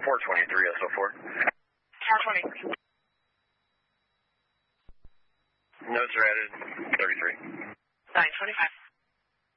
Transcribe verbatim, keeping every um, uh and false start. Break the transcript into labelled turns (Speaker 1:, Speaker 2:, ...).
Speaker 1: four twenty-three S O four.
Speaker 2: four twenty-three.
Speaker 1: Notes are added, thirty-three.
Speaker 2: nine twenty-five.